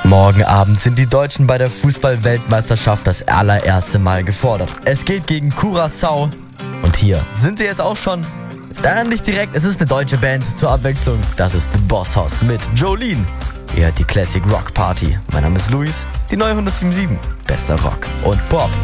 Morgen Abend sind die Deutschen bei der Fußball-Weltmeisterschaft das allererste Mal gefordert. Es geht gegen Curaçao. Und hier sind sie jetzt auch schon. Dann nicht direkt, es ist eine deutsche Band zur Abwechslung. Das ist The Boss Hoss mit Jolene. Ihr hört die Classic Rock Party. Mein Name ist Luis, die neue 107.7. Bester Rock und Pop.